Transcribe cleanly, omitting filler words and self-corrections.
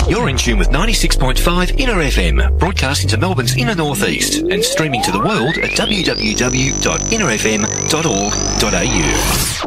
You're in tune with 96.5 Inner FM, broadcasting to Melbourne's inner northeast and streaming to the world at www.innerfm.org.au.